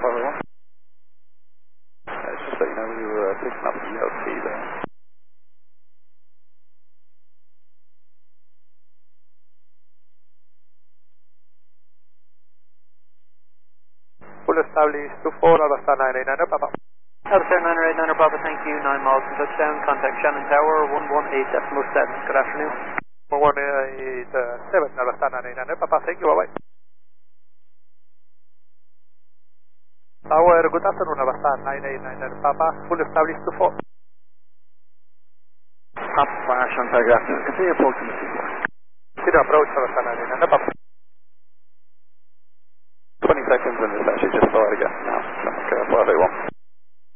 401. Just so you know, we were picking up the ELT there. Full established to 4, Alpha 989, Papa. Alpha 989, Papa, thank you. 9 miles from touchdown. Contact Shannon Tower, 118.7. Good afternoon. 118.7, Alpha 989, Papa, thank you, bye-bye. Tower, good afternoon, Alpha 989, Papa, full established to 4. Papa, Shannon Tower, good afternoon. Continue approaching the seaport. Continue approach, Alpha 989, Papa.